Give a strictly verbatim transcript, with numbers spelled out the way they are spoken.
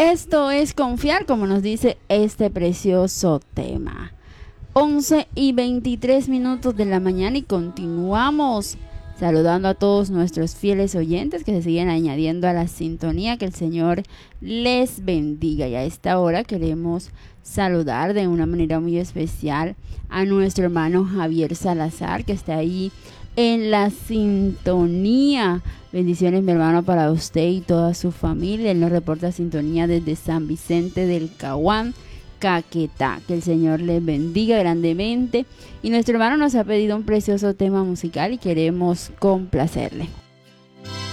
Esto es confiar, como nos dice este precioso tema. once y veintitrés minutos de la mañana y continuamos saludando a todos nuestros fieles oyentes que se siguen añadiendo a la sintonía. Que el Señor les bendiga. Y a esta hora queremos saludar de una manera muy especial a nuestro hermano Javier Salazar, que está ahí en la sintonía. Bendiciones, mi hermano, para usted y toda su familia. Él nos reporta sintonía desde San Vicente del Caguán, Caquetá. Que el Señor les bendiga grandemente. Y nuestro hermano nos ha pedido un precioso tema musical y queremos complacerle.